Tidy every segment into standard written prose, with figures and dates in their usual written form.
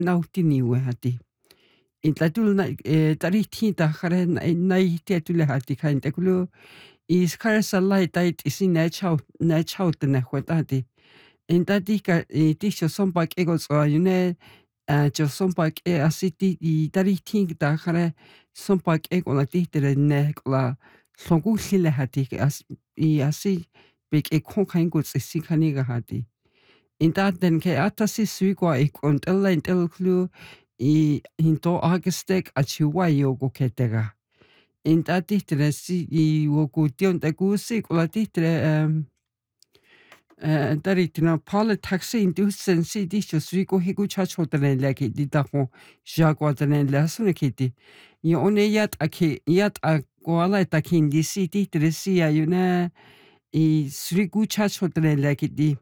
nautiniue hati. Inta tulna tarihti tahare nai tietule hati kain tekulu is karasallai tait isi na chau tene hwetati. Inta tika tisho sompak egos o yune jo sompak asiti I tarihti tahare sompak egola tihtere ne kola songu sile hati asi big konkain guts isi kaniga hati. Inta den ke atasi suigwa kontella intelklu hinto agestek achiwa yogo ketega. Inta tihtere si woku tion te gusi kola tihtere taritina pala taxi indusen si disho suigo higu chachotene leki ditaho jagwa tene lasune kiti. One yat a koala takin di si tihtere si ayuna suigu chachotene leki di.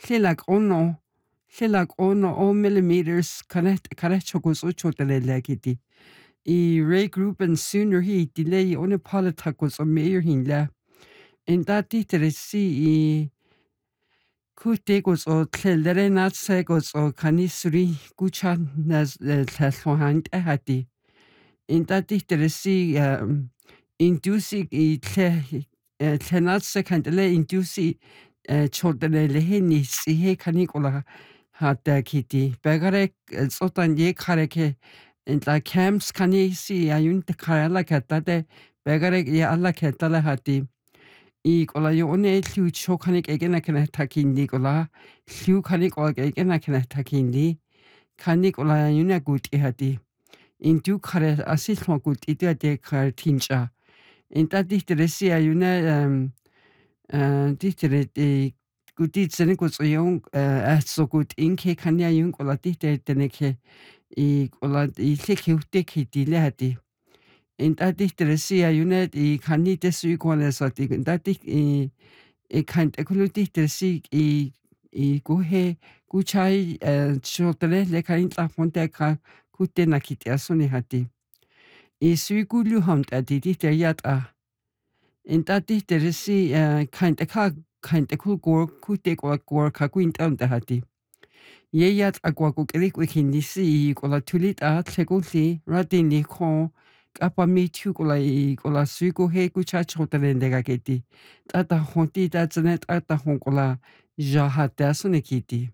Lilak ono o millimeters karet chokos uchotene leki di. Ray Gruppen sooner he delay on a politakos o mayor hinla. In that tihtere si kutegos o tlelere natsegos o kanisuri gucha nas tlalhohang hati. In that tihtere si indusi tlenatse kantele indusi chodene leheni sihe kanikola hata kiti. Begare sotan ye kareke in la camps kanisi ayun te karala katate begare ye alla ketala hati. Kola one liu chokanik egena kana takindi kola liu kanik og egena kana takindi kanik ola yuna gut hati. In du kare asil gut ide de kar tincha. In da dichtere si ayuna dichtere de gutit sene gut jung so gut inke kan ja jung ola dichtere deneke kola leke utek dile hati. In da dichtere si ayuna kanite suikone so in da dich kan ekologitere si guhe guchai chotele le kain la fonte ka kutena kiti asuni hati. Suigulu hamt dichtere yat a. In da dichtere si kain ekul gor kutek o gor ka kuint ante hati. Ye yat agwa kukelik wikindi si kola tulit a tleguli radini ko kapa mi tu kola suigo he gucha chotele ndega kiti. Tata honti tatsanet ata honkola jahate asune kiti.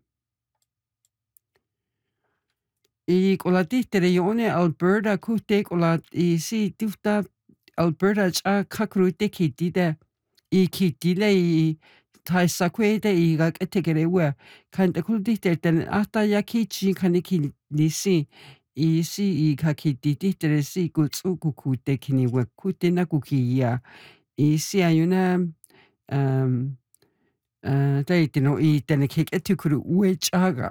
Kola tihtere yone Alberta kute kola si tufta Alberta cha kakrute kiti de kiti le taisakwe de ga etegere we kan de kultihtere den ata yakichi kaniki nisi si kakiti tihtere si gutsu kukute kini we kute na kukiya. Si ayuna taitino tene kek etukuru ue chaga.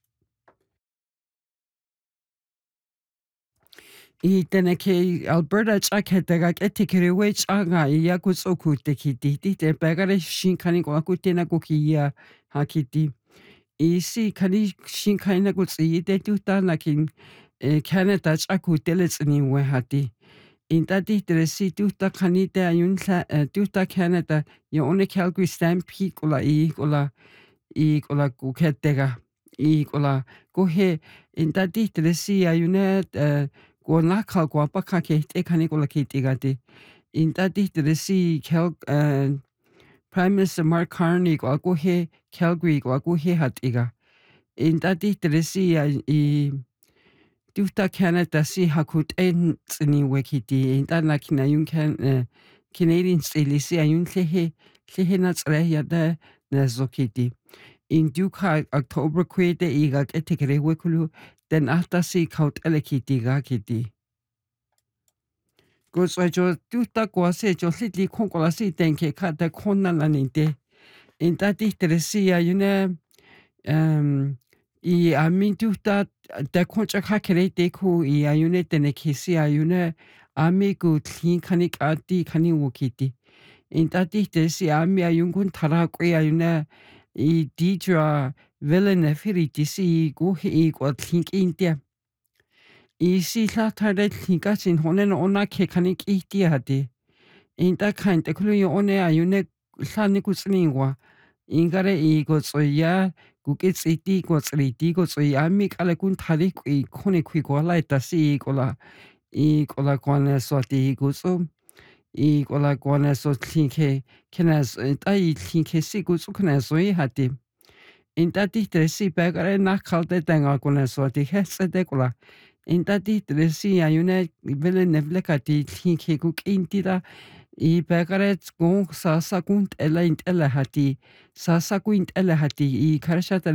Tene ke Alberta chaketega etikere ue chaga yakutsu kute kiti te begare shinkani ko akutena kukiya hakiti. Si kani shinkani kutsi te tuta nakin Canada chakutelets ni we hati. In that dichtere si tuta kanite ayun tuta Canada one Calgary Stampede kola kuketega kola kohe in that dichtere si ayune go nakal go apaka ke te kanikola kitigati. In that dichtere si Prime Minister Mark Carney kohe Calgary kohe hatiga. In that dichtere si Tuta Canada si hakut en tsini wekiti inta na kina yun Canadian stili si ayun lehe na tsre yada na zokiti. In duka October kwede iga etikere wekulu den ahta si kaut elekiti ga kiti. Goswa jo tuta kwa se jo litli konkola si denke kata konna laninte. Inta dichtere si ayune amin tuta da koncha kakere deku ayune tene kesi ayune ami gu tlin kanik ati kani wokiti. Inta dichtere si ami ayungun tarakwe ayune Deidre Villeneuve hiriti si guhi kwa tlink intia. Si latare tlinka sin honen ona ke kanik ihti hati. Inta kainte kulu one ayune lani kutsningwa. Ingare gotsoya guk'its'itiiko tz'ritiiko tz'uy'amik'alekun tjalijk'ui kjuni k'uala k'uanaso'ati k'uanaso t'ay k'enesu'ijati int'atijtresi pek'are najkjalte'tenhua k'uanaso'ati jejtz'etek'ula int'atijtresi ayune vele neflekati kuk'intita y pek'are ts'k'oj sasakun t'ele int'elejati sasakun int'elejati y kja'rexa't